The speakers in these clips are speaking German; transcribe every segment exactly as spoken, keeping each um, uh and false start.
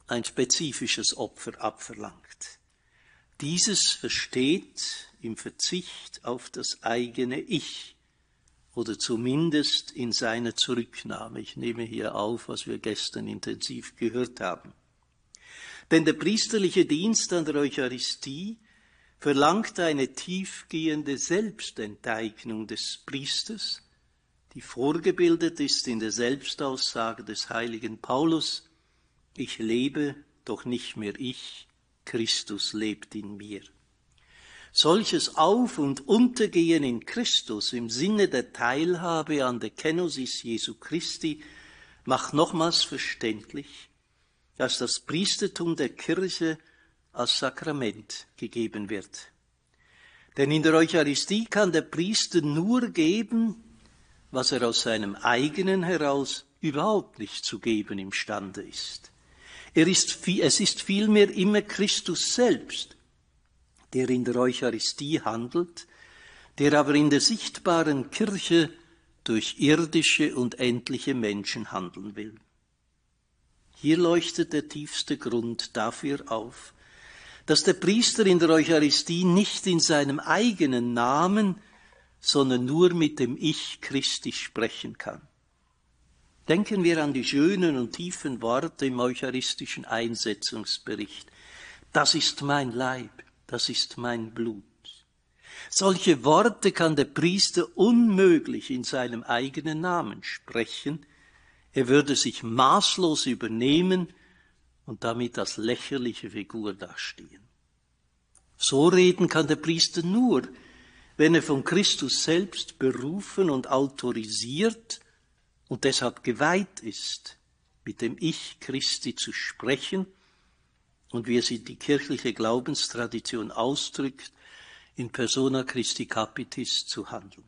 ein spezifisches Opfer abverlangt. Dieses versteht im Verzicht auf das eigene Ich oder zumindest in seiner Zurücknahme. Ich nehme hier auf, was wir gestern intensiv gehört haben. Denn der priesterliche Dienst an der Eucharistie verlangt eine tiefgehende Selbstenteignung des Priesters, die vorgebildet ist in der Selbstaussage des heiligen Paulus: Ich lebe, doch nicht mehr ich, Christus lebt in mir. Solches Auf- und Untergehen in Christus im Sinne der Teilhabe an der Kenosis Jesu Christi macht nochmals verständlich, dass das Priestertum der Kirche als Sakrament gegeben wird. Denn in der Eucharistie kann der Priester nur geben, was er aus seinem eigenen heraus überhaupt nicht zu geben imstande ist. Er ist, es ist vielmehr immer Christus selbst, der in der Eucharistie handelt, der aber in der sichtbaren Kirche durch irdische und endliche Menschen handeln will. Hier leuchtet der tiefste Grund dafür auf, dass der Priester in der Eucharistie nicht in seinem eigenen Namen, sondern nur mit dem Ich Christi sprechen kann. Denken wir an die schönen und tiefen Worte im eucharistischen Einsetzungsbericht. Das ist mein Leib, das ist mein Blut. Solche Worte kann der Priester unmöglich in seinem eigenen Namen sprechen. Er würde sich maßlos übernehmen und damit als lächerliche Figur dastehen. So reden kann der Priester nur, wenn er von Christus selbst berufen und autorisiert und deshalb geweiht ist, mit dem Ich Christi zu sprechen und, wie es die kirchliche Glaubenstradition ausdrückt, in persona Christi Capitis zu handeln.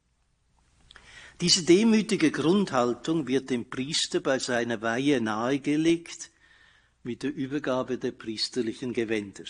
Diese demütige Grundhaltung wird dem Priester bei seiner Weihe nahegelegt mit der Übergabe der priesterlichen Gewänder.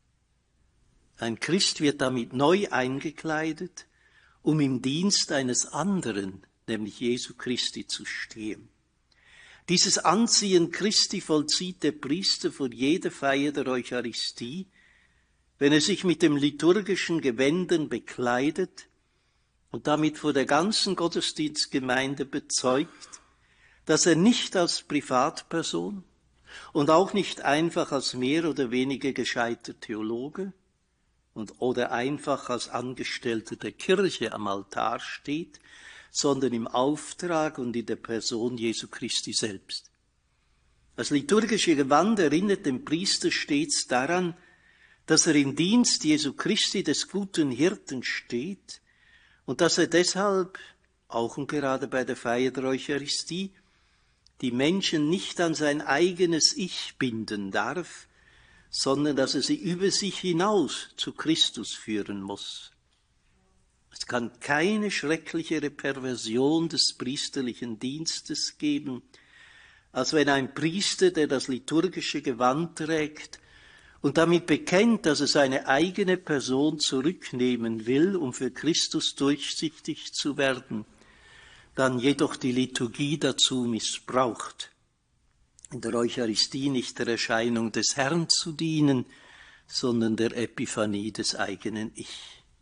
Ein Christ wird damit neu eingekleidet, um im Dienst eines anderen, nämlich Jesu Christi, zu stehen. Dieses Anziehen Christi vollzieht der Priester vor jeder Feier der Eucharistie, wenn er sich mit dem liturgischen Gewändern bekleidet und damit vor der ganzen Gottesdienstgemeinde bezeugt, dass er nicht als Privatperson und auch nicht einfach als mehr oder weniger gescheiter Theologe und oder einfach als Angestellter der Kirche am Altar steht, sondern im Auftrag und in der Person Jesu Christi selbst. Das liturgische Gewand erinnert den Priester stets daran, dass er im Dienst Jesu Christi des guten Hirten steht und dass er deshalb, auch und gerade bei der Feier der Eucharistie, die Menschen nicht an sein eigenes Ich binden darf, sondern dass er sie über sich hinaus zu Christus führen muss. Es kann keine schrecklichere Perversion des priesterlichen Dienstes geben, als wenn ein Priester, der das liturgische Gewand trägt und damit bekennt, dass er seine eigene Person zurücknehmen will, um für Christus durchsichtig zu werden, dann jedoch die Liturgie dazu missbraucht, in der Eucharistie nicht der Erscheinung des Herrn zu dienen, sondern der Epiphanie des eigenen Ich.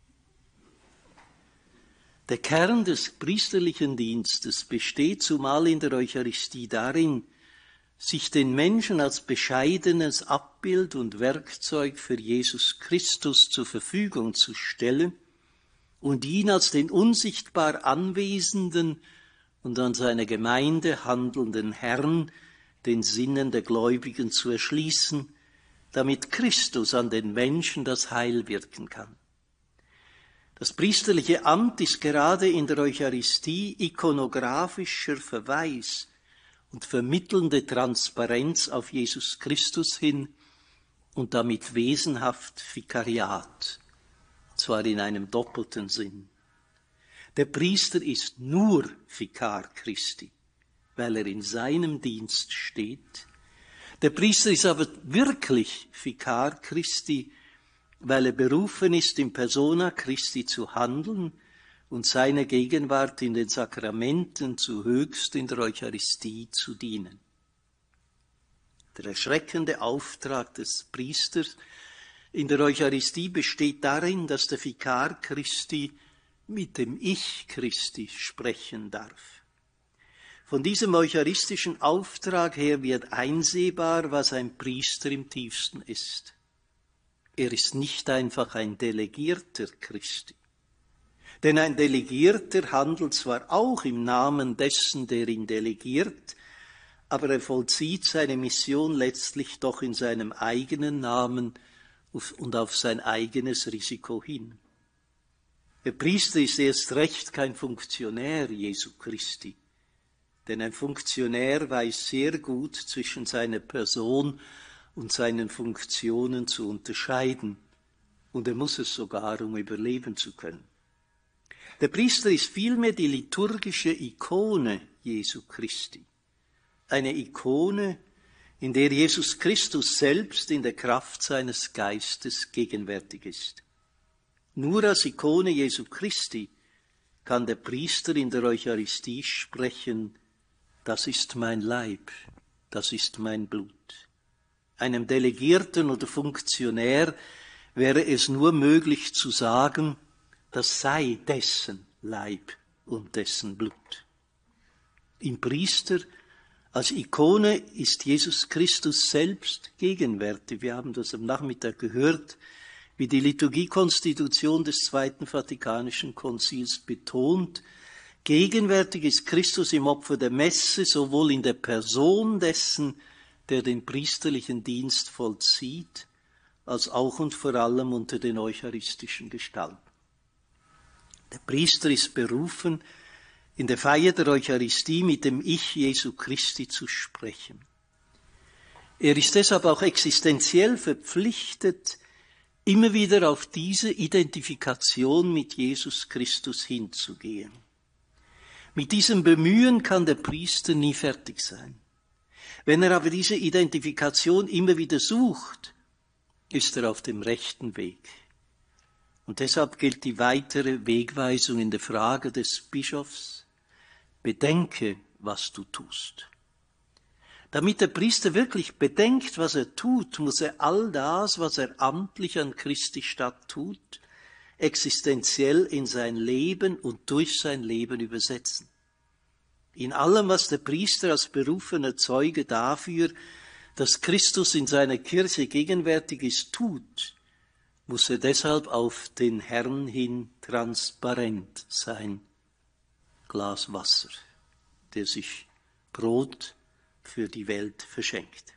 Der Kern des priesterlichen Dienstes besteht zumal in der Eucharistie darin, sich den Menschen als bescheidenes Abbild und Werkzeug für Jesus Christus zur Verfügung zu stellen und ihn als den unsichtbar anwesenden und an seiner Gemeinde handelnden Herrn den Sinnen der Gläubigen zu erschließen, damit Christus an den Menschen das Heil wirken kann. Das priesterliche Amt ist gerade in der Eucharistie ikonografischer Verweis und vermittelnde Transparenz auf Jesus Christus hin und damit wesenhaft Vikariat, zwar in einem doppelten Sinn. Der Priester ist nur Vikar Christi, weil er in seinem Dienst steht. Der Priester ist aber wirklich Vikar Christi, weil er berufen ist, in persona Christi zu handeln und seiner Gegenwart in den Sakramenten zu höchst in der Eucharistie zu dienen. Der erschreckende Auftrag des Priesters in der Eucharistie besteht darin, dass der Vikar Christi mit dem Ich Christi sprechen darf. Von diesem eucharistischen Auftrag her wird einsehbar, was ein Priester im tiefsten ist. Er ist nicht einfach ein Delegierter Christi. Denn ein Delegierter handelt zwar auch im Namen dessen, der ihn delegiert, aber er vollzieht seine Mission letztlich doch in seinem eigenen Namen und auf sein eigenes Risiko hin. Der Priester ist erst recht kein Funktionär Jesu Christi, denn ein Funktionär weiß sehr gut zwischen seiner Person und seinen Funktionen zu unterscheiden, und er muss es sogar, um überleben zu können. Der Priester ist vielmehr die liturgische Ikone Jesu Christi, eine Ikone, in der Jesus Christus selbst in der Kraft seines Geistes gegenwärtig ist. Nur als Ikone Jesu Christi kann der Priester in der Eucharistie sprechen: Das ist mein Leib, das ist mein Blut. Einem Delegierten oder Funktionär wäre es nur möglich zu sagen, das sei dessen Leib und dessen Blut. Im Priester als Ikone ist Jesus Christus selbst gegenwärtig. Wir haben das am Nachmittag gehört, wie die Liturgiekonstitution des Zweiten Vatikanischen Konzils betont. Gegenwärtig ist Christus im Opfer der Messe, sowohl in der Person dessen, der den priesterlichen Dienst vollzieht, als auch und vor allem unter den eucharistischen Gestalten. Der Priester ist berufen, in der Feier der Eucharistie mit dem Ich Jesu Christi zu sprechen. Er ist deshalb auch existenziell verpflichtet, immer wieder auf diese Identifikation mit Jesus Christus hinzugehen. Mit diesem Bemühen kann der Priester nie fertig sein. Wenn er aber diese Identifikation immer wieder sucht, ist er auf dem rechten Weg. Und deshalb gilt die weitere Wegweisung in der Frage des Bischofs: Bedenke, was du tust. Damit der Priester wirklich bedenkt, was er tut, muss er all das, was er amtlich an Christi Statt tut, existenziell in sein Leben und durch sein Leben übersetzen. In allem, was der Priester als berufener Zeuge dafür, dass Christus in seiner Kirche gegenwärtig ist, tut, muss er deshalb auf den Herrn hin transparent sein. Glas Wasser, der sich Brot für die Welt verschenkt.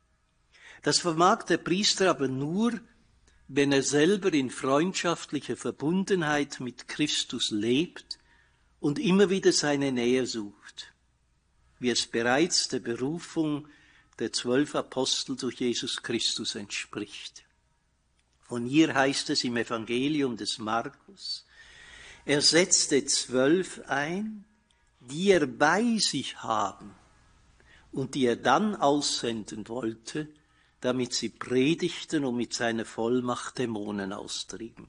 Das vermag der Priester aber nur, wenn er selber in freundschaftlicher Verbundenheit mit Christus lebt und immer wieder seine Nähe sucht, wie es bereits der Berufung der zwölf Apostel durch Jesus Christus entspricht. Von ihr heißt es im Evangelium des Markus: Er setzte zwölf ein, die er bei sich haben und die er dann aussenden wollte, damit sie predigten und mit seiner Vollmacht Dämonen austrieben.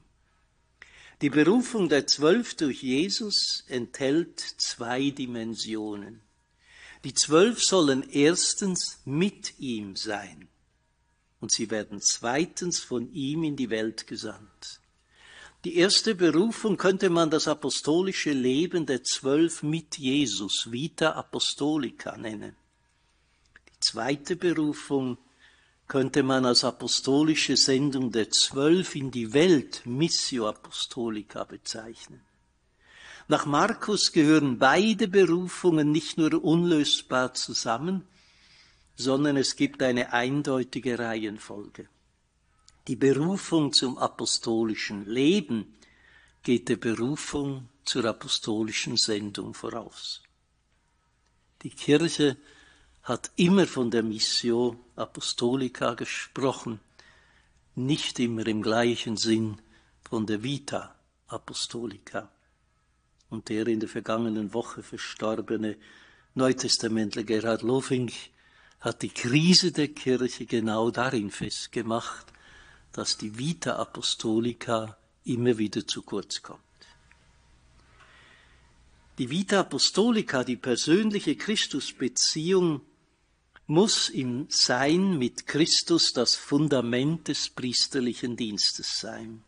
Die Berufung der Zwölf durch Jesus enthält zwei Dimensionen. Die Zwölf sollen erstens mit ihm sein und sie werden zweitens von ihm in die Welt gesandt. Die erste Berufung könnte man das apostolische Leben der Zwölf mit Jesus, Vita Apostolica, nennen. Die zweite Berufung könnte man als apostolische Sendung der Zwölf in die Welt, Missio Apostolica, bezeichnen. Nach Markus gehören beide Berufungen nicht nur unlösbar zusammen, sondern es gibt eine eindeutige Reihenfolge. Die Berufung zum apostolischen Leben geht der Berufung zur apostolischen Sendung voraus. Die Kirche hat immer von der Missio Apostolica gesprochen, nicht immer im gleichen Sinn von der Vita Apostolica. Und der in der vergangenen Woche verstorbene Neutestamentler Gerhard Loving hat die Krise der Kirche genau darin festgemacht, dass die Vita Apostolica immer wieder zu kurz kommt. Die Vita Apostolica, die persönliche Christusbeziehung, muss im Sein mit Christus das Fundament des priesterlichen Dienstes sein.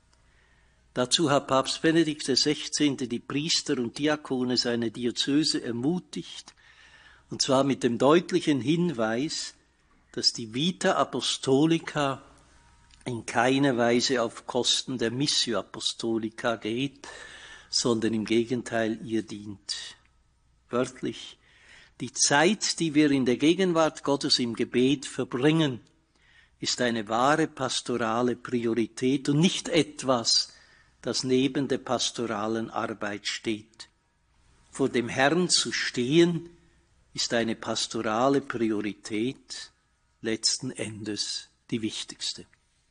Dazu hat Papst Benedikt der Sechzehnte die Priester und Diakone seiner Diözese ermutigt, und zwar mit dem deutlichen Hinweis, dass die Vita Apostolica in keiner Weise auf Kosten der Missio Apostolica geht, sondern im Gegenteil ihr dient. Wörtlich: Die Zeit, die wir in der Gegenwart Gottes im Gebet verbringen, ist eine wahre pastorale Priorität und nicht etwas, das neben der pastoralen Arbeit steht. Vor dem Herrn zu stehen, ist eine pastorale Priorität, letzten Endes die wichtigste.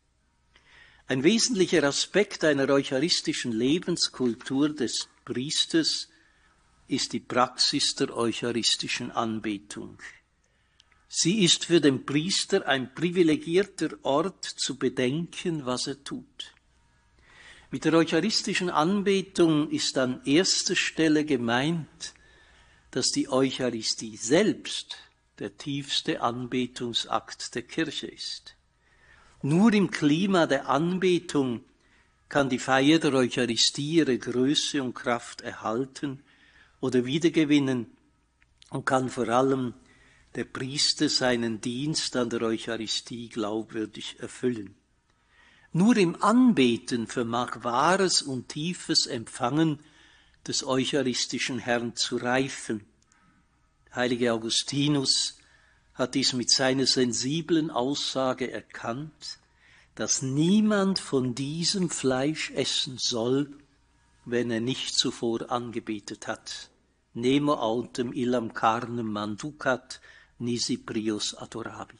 Ein wesentlicher Aspekt einer eucharistischen Lebenskultur des Priesters ist die Praxis der eucharistischen Anbetung. Sie ist für den Priester ein privilegierter Ort zu bedenken, was er tut. Mit der eucharistischen Anbetung ist an erster Stelle gemeint, dass die Eucharistie selbst der tiefste Anbetungsakt der Kirche ist. Nur im Klima der Anbetung kann die Feier der Eucharistie ihre Größe und Kraft erhalten oder wiedergewinnen und kann vor allem der Priester seinen Dienst an der Eucharistie glaubwürdig erfüllen. Nur im Anbeten vermag wahres und tiefes Empfangen des eucharistischen Herrn zu reifen. Heilige Augustinus hat dies mit seiner sensiblen Aussage erkannt, dass niemand von diesem Fleisch essen soll, wenn er nicht zuvor angebetet hat. Nemo autem illam carnem manducat, nisi prius adorabit.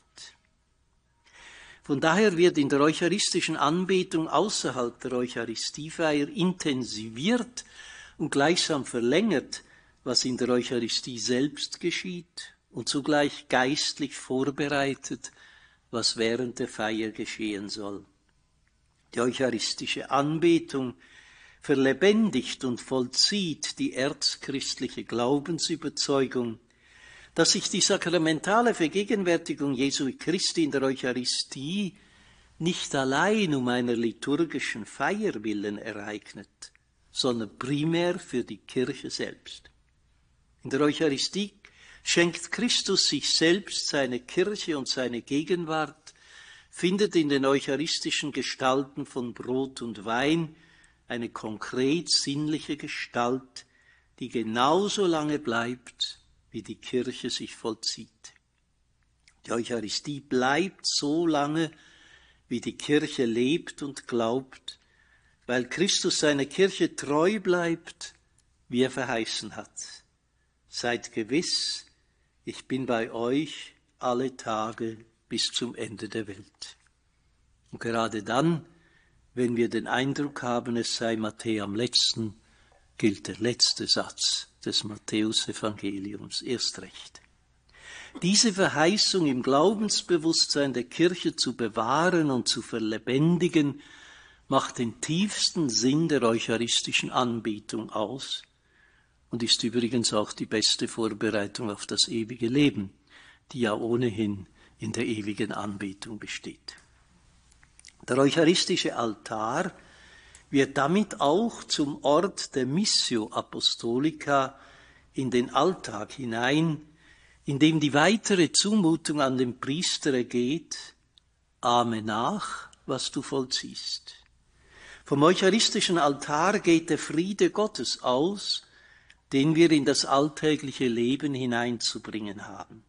Von daher wird in der eucharistischen Anbetung außerhalb der Eucharistiefeier intensiviert und gleichsam verlängert, was in der Eucharistie selbst geschieht, und zugleich geistlich vorbereitet, was während der Feier geschehen soll. Die eucharistische Anbetung verlebendigt und vollzieht die erzchristliche Glaubensüberzeugung, dass sich die sakramentale Vergegenwärtigung Jesu Christi in der Eucharistie nicht allein um einer liturgischen Feier willen ereignet, sondern primär für die Kirche selbst. In der Eucharistie schenkt Christus sich selbst seine Kirche und seine Gegenwart, findet in den eucharistischen Gestalten von Brot und Wein eine konkret sinnliche Gestalt, die genauso lange bleibt, wie die Kirche sich vollzieht. Die Eucharistie bleibt so lange, wie die Kirche lebt und glaubt, weil Christus seiner Kirche treu bleibt, wie er verheißen hat. Seid gewiss, ich bin bei euch alle Tage bis zum Ende der Welt. Und gerade dann, wenn wir den Eindruck haben, es sei Matthäus am letzten, gilt der letzte Satz des Matthäus-Evangeliums erst recht. Diese Verheißung im Glaubensbewusstsein der Kirche zu bewahren und zu verlebendigen, macht den tiefsten Sinn der eucharistischen Anbetung aus und ist übrigens auch die beste Vorbereitung auf das ewige Leben, die ja ohnehin in der ewigen Anbetung besteht. Der eucharistische Altar wird damit auch zum Ort der Missio Apostolica in den Alltag hinein, in dem die weitere Zumutung an den Priester ergeht: ahme nach, was du vollziehst. Vom eucharistischen Altar geht der Friede Gottes aus, den wir in das alltägliche Leben hineinzubringen haben.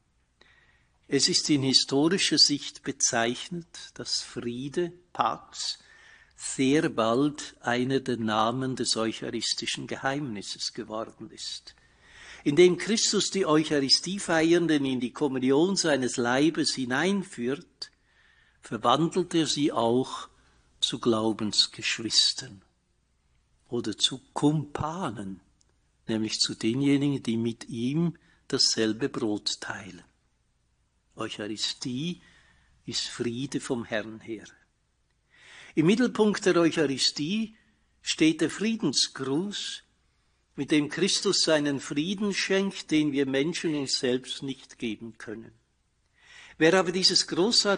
Es ist in historischer Sicht bezeichnet, dass Friede, Pax, sehr bald einer der Namen des eucharistischen Geheimnisses geworden ist. Indem Christus die Eucharistiefeiernden in die Kommunion seines Leibes hineinführt, verwandelt er sie auch zu Glaubensgeschwistern oder zu Kumpanen, nämlich zu denjenigen, die mit ihm dasselbe Brot teilen. Eucharistie ist Friede vom Herrn her. Im Mittelpunkt der Eucharistie steht der Friedensgruß, mit dem Christus seinen Frieden schenkt, den wir Menschen uns selbst nicht geben können. Wer aber dieses großartige